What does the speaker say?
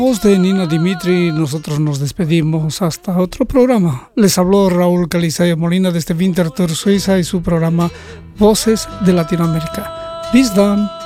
Voz de Nina Dimitri, nosotros nos despedimos hasta otro programa. Les habló Raúl Calizaya Molina desde Winterthur, Suiza, y su programa Voces de Latinoamérica. Bis dann.